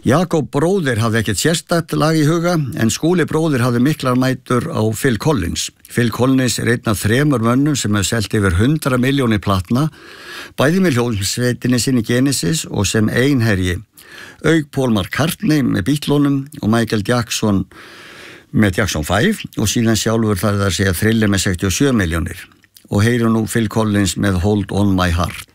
Jakob bróðir hafði ekkert sérstakt lag í huga en Skúli bróðir hafði miklar mætur á Phil Collins. Phil Collins er einn af 3 mönnum sem hefur selt yfir 100 milljónir platna, bæði með hljómsveitinni sinni Genesis og sem einherji. Auk Paul McCartney með Beatlunum og Michael Jackson með Jackson 5 og síðan sjálfur þar að segja Thriller með 67 milljónir. Og heyrum nú Phil Collins með Hold on my heart.